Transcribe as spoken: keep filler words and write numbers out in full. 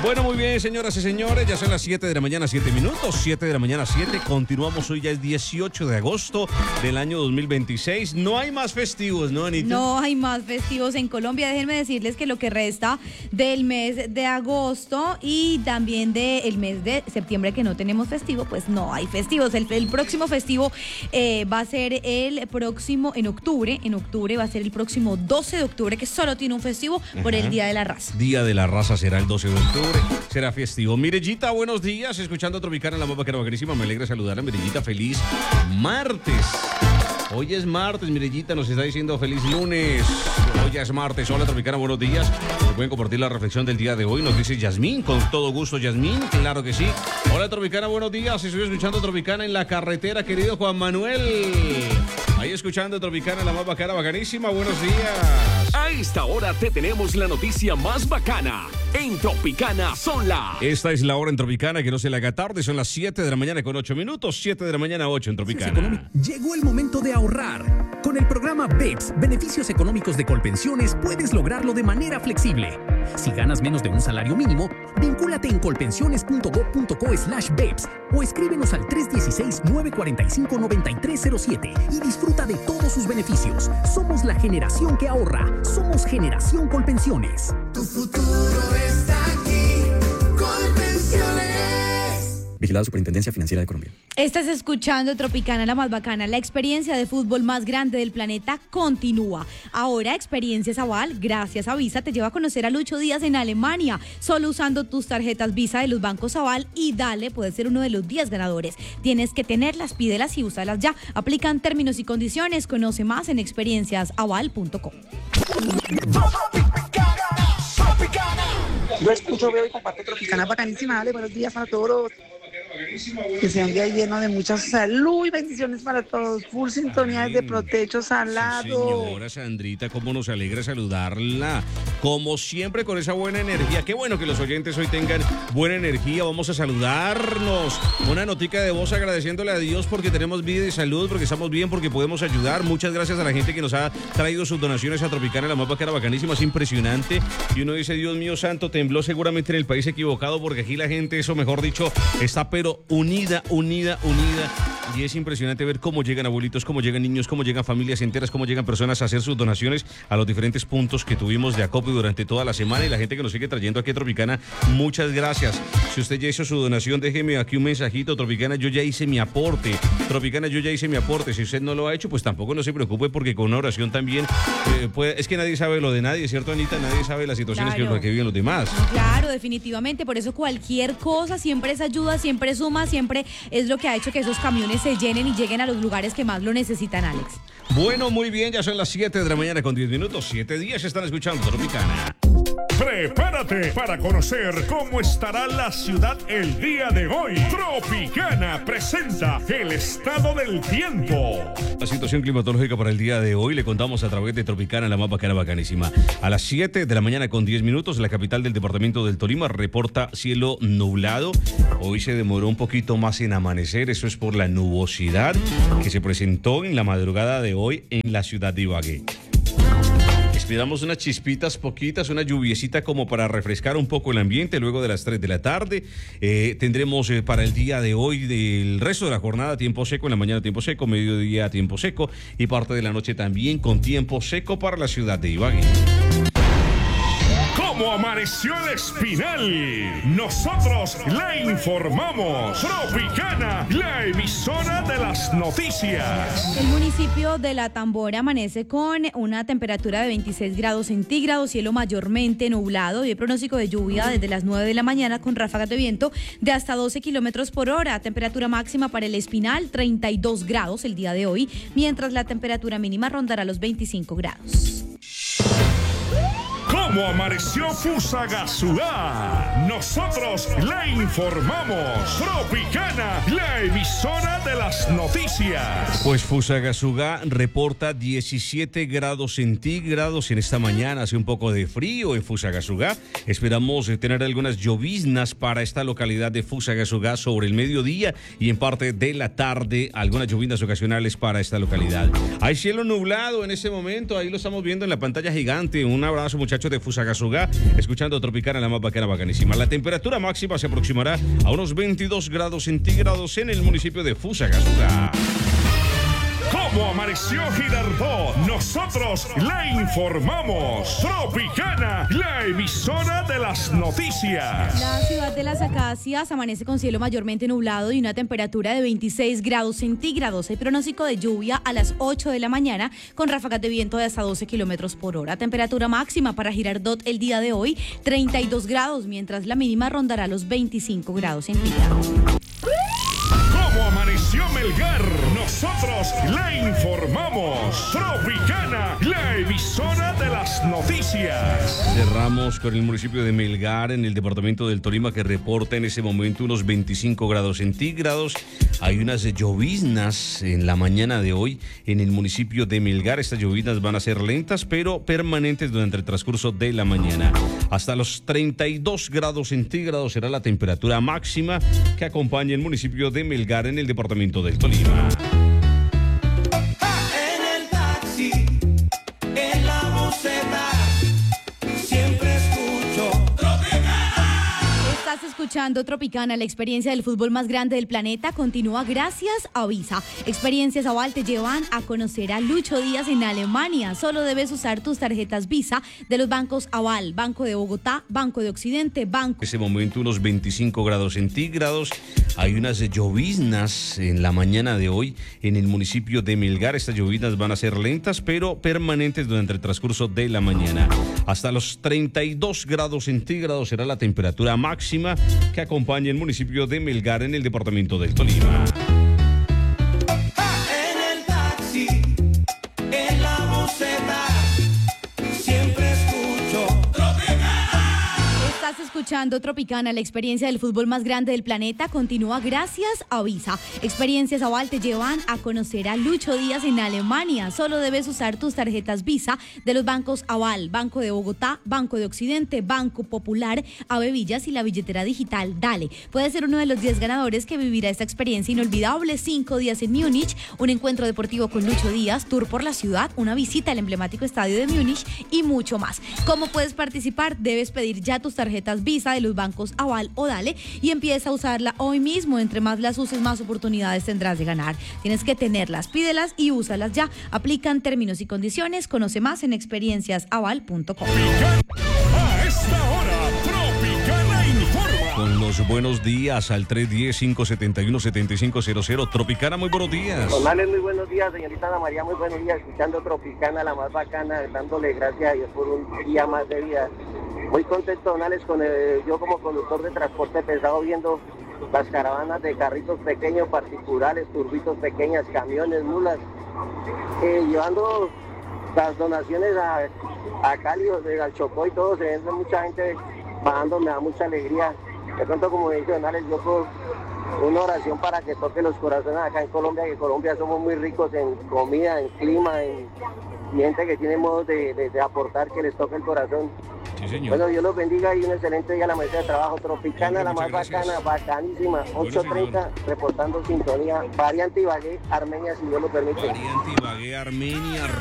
Bueno, muy bien, señoras y señores, ya son las siete de la mañana, siete minutos, siete de la mañana, siete. Continuamos, hoy ya es dieciocho de agosto del año dos mil veintiséis. No hay más festivos, ¿no, Anita? No hay más festivos en Colombia. Déjenme decirles que lo que resta del mes de agosto y también del mes de septiembre, que no tenemos festivo, pues no hay festivos. El, el próximo festivo eh, va a ser el próximo, en octubre, en octubre va a ser el próximo doce de octubre, que solo tiene un festivo. Ajá. Por el Día de la Raza. Día de la Raza será el doce de octubre. Será festivo. Mirellita, buenos días. Escuchando Tropicana, la más bacana, bacanísima. Me alegra saludar a Mirellita. Feliz martes. Hoy es martes, Mirellita nos está diciendo feliz lunes. Hoy ya es martes. Hola, Tropicana, buenos días. ¿Me pueden compartir la reflexión del día de hoy? Nos dice Yasmín, con todo gusto, Yasmín. Claro que sí. Hola, Tropicana, buenos días. Estoy escuchando Tropicana en la carretera, querido Juan Manuel. Ahí escuchando Tropicana, la más bacana, bacanísima. Buenos días. A esta hora te tenemos la noticia más bacana. En Tropicana son las... Esta es la hora en Tropicana, que no se le haga tarde. Son las siete de la mañana con ocho minutos. siete de la mañana, ocho en Tropicana. Llegó el momento de ahorrar. Con el programa B E P S, Beneficios Económicos de Colpensiones, puedes lograrlo de manera flexible. Si ganas menos de un salario mínimo, vincúlate en colpensiones punto gob punto co slash B E P S o escríbenos al tres uno seis, nueve cuatro cinco, nueve tres cero siete y disfruta de todos sus beneficios. Somos la generación que ahorra. Somos Generación Colpensiones. Tu futuro está aquí. Colpensiones. Vigilado Superintendencia Financiera de Colombia. Estás escuchando Tropicana, la más bacana. La experiencia de fútbol más grande del planeta continúa. Ahora Experiencias Aval, gracias a Visa, te lleva a conocer a Lucho Díaz en Alemania. Solo usando tus tarjetas Visa de los bancos Aval y dale, puedes ser uno de los diez ganadores. Tienes que tenerlas, pídelas y úsalas ya. Aplican términos y condiciones. Conoce más en experiencias aval punto com. Yo escucho, veo y comparto Tropicana bacanísima. Dale, buenos días a todos. Que sea un día lleno de mucha salud y bendiciones para todos. Full sintonía de Protecho Salado. Sí, señora Sandrita, cómo nos alegra saludarla. Como siempre, con esa buena energía. Qué bueno que los oyentes hoy tengan buena energía. Vamos a saludarnos. Una notica de voz agradeciéndole a Dios porque tenemos vida y salud, porque estamos bien, porque podemos ayudar. Muchas gracias a la gente que nos ha traído sus donaciones a Tropicana, la más bacana, bacanísima. Es impresionante. Y uno dice, Dios mío santo, tembló seguramente en el país equivocado, porque aquí la gente, eso mejor dicho, está pero unida, unida, unida. Y es impresionante ver cómo llegan abuelitos, cómo llegan niños, cómo llegan familias enteras, cómo llegan personas a hacer sus donaciones a los diferentes puntos que tuvimos de acopio durante toda la semana. Y la gente que nos sigue trayendo aquí a Tropicana, muchas gracias. Si usted ya hizo su donación, déjeme aquí un mensajito. Tropicana, yo ya hice mi aporte. Tropicana, yo ya hice mi aporte. Si usted no lo ha hecho, pues tampoco no se preocupe, porque con una oración también eh, puede... Es que nadie sabe lo de nadie, ¿cierto, Anita? Nadie sabe las situaciones claro. que, que viven los demás. Claro, definitivamente. Por eso cualquier cosa siempre es ayuda, siempre suma, siempre es lo que ha hecho que esos camiones se llenen y lleguen a los lugares que más lo necesitan, Alex. Bueno, muy bien, ya son las siete de la mañana con diez minutos, siete días están escuchando Tropicana. Prepárate para conocer cómo estará la ciudad el día de hoy. Tropicana presenta el estado del tiempo. La situación climatológica para el día de hoy le contamos a través de Tropicana, la más bacana, bacanísima. A las siete de la mañana con diez minutos, la capital del departamento del Tolima reporta cielo nublado. Hoy se demoró un poquito más en amanecer, eso es por la nubosidad que se presentó en la madrugada de hoy en la ciudad de Ibagué. Esperamos unas chispitas poquitas, una lluviecita como para refrescar un poco el ambiente luego de las tres de la tarde. Eh, tendremos eh, para el día de hoy, del resto de la jornada, tiempo seco, en la mañana tiempo seco, mediodía tiempo seco y parte de la noche también con tiempo seco para la ciudad de Ibagué. ¿Cómo amaneció el Espinal? Nosotros la informamos. Tropicana, la emisora de las noticias. El municipio de La Tambora amanece con una temperatura de veintiséis grados centígrados, cielo mayormente nublado y el pronóstico de lluvia desde las nueve de la mañana con ráfagas de viento de hasta doce kilómetros por hora. Temperatura máxima para el Espinal, treinta y dos grados el día de hoy, mientras la temperatura mínima rondará los veinticinco grados. ¿Cómo amaneció Fusagasugá? Nosotros la informamos. Tropicana, la emisora de las noticias. Pues Fusagasugá reporta diecisiete grados centígrados en esta mañana. Hace un poco de frío en Fusagasugá. Esperamos tener algunas lloviznas para esta localidad de Fusagasugá sobre el mediodía y en parte de la tarde. Algunas lloviznas ocasionales para esta localidad. Hay cielo nublado en este momento. Ahí lo estamos viendo en la pantalla gigante. Un abrazo, muchachos de Fusagasugá, escuchando Tropicana, la más bacana, bacanísima. La temperatura máxima se aproximará a unos veintidós grados centígrados en el municipio de Fusagasugá. ¿Cómo amaneció Girardot? Nosotros le informamos. Tropicana, la emisora de las noticias. La ciudad de Las Acacias amanece con cielo mayormente nublado y una temperatura de veintiséis grados centígrados. Hay pronóstico de lluvia a las ocho de la mañana con ráfagas de viento de hasta doce kilómetros por hora. Temperatura máxima para Girardot el día de hoy, treinta y dos grados, mientras la mínima rondará los veinticinco grados centígrados. ¿Cómo amaneció Melgar? Nosotros le informamos. Tropicana, la emisora de las noticias. Cerramos con el municipio de Melgar, en el departamento del Tolima, que reporta en ese momento unos veinticinco grados centígrados. Hay unas lloviznas en la mañana de hoy en el municipio de Melgar. Estas lloviznas van a ser lentas, pero permanentes durante el transcurso de la mañana. Hasta los treinta y dos grados centígrados será la temperatura máxima que acompaña el municipio de Melgar en el departamento del Tolima. En el taxi, en la buseta, siempre escucho Tropicana. Estás escuchando Tropicana, la experiencia del fútbol más grande del planeta continúa gracias a Visa. Experiencias Aval te llevan a conocer a Lucho Díaz en Alemania. Solo debes usar tus tarjetas Visa de los bancos Aval, Banco de Bogotá, Banco de Occidente, Banco... En ese momento unos veinticinco grados centígrados. Hay unas lloviznas en la mañana de hoy en el municipio de Melgar. Estas lloviznas van a ser lentas, pero permanentes durante el transcurso de la mañana. Hasta los treinta y dos grados centígrados será la temperatura máxima que acompaña el municipio de Melgar en el departamento del Tolima. En el taxi, en la buseta, siempre escucho Tropicana. Estás escuchando Tropicana, la experiencia del fútbol más grande del planeta continúa gracias a Visa. Experiencias Aval te llevan a conocer a Lucho Díaz en Alemania. Solo debes usar tus tarjetas Visa de los bancos Aval, Banco de Bogotá, Banco de Occidente, Banco Popular, Ave Villas y la billetera digital Dale. Puedes ser uno de los diez ganadores que vivirá esta experiencia inolvidable. Cinco días en Múnich, un encuentro deportivo con Lucho Díaz, tour por la ciudad, una visita al emblemático estadio de Múnich y mucho más. ¿Cómo puedes participar? Debes pedir ya tus tarjetas Visa de los bancos Aval o Dale y empieza a usarla hoy mismo. Entre más las uses, más oportunidades tendrás de ganar. Tienes que tenerlas, pídelas y úsalas ya. Aplican términos y condiciones. Conoce más en experiencias aval punto com. A esta hora, Tropicana informa. Con los buenos días al tres uno cero, cinco siete uno, siete cinco cero cero. Tropicana, muy buenos días. Donales, muy buenos días, señorita Ana María, muy buenos días, escuchando Tropicana, la más bacana, dándole gracias a Dios por un día más de vida. Muy contento, Donales, con el, yo como conductor de transporte pesado, viendo las caravanas de carritos pequeños, particulares, turbitos pequeñas, camiones, mulas, eh, llevando las donaciones a, a Cali, al Chocó y todo, se ve mucha gente bajando, me da mucha alegría. De pronto, como dice Donales, yo por una oración para que toque los corazones acá en Colombia, que Colombia somos muy ricos en comida, en clima, en y gente que tiene modos de, de, de aportar, que les toque el corazón. Sí, señor. Bueno, Dios los bendiga y un excelente día a la mesa de trabajo. Tropicana, Bien, la más muchas gracias. bacana, bacanísima, ocho treinta, reportando sintonía, variante Ibagué, Armenia, si Dios lo permite. Variante Ibagué, Armenia.